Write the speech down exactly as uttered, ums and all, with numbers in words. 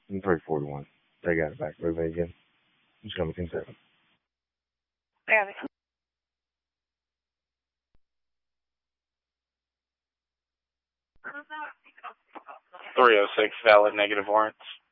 I'm three forty-one. They got it back. Ruby again. I'm just going to continue. Yeah. three oh six valid negative warrants.